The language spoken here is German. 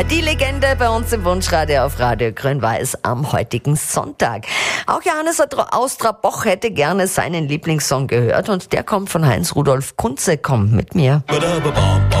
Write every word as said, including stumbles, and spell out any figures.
Die Legende bei uns im Wunschradio auf Radio Grün-Weiß am heutigen Sonntag. Auch Johannes aus Traboch hätte gerne seinen Lieblingssong gehört und der kommt von Heinz Rudolf Kunze. Komm mit mir.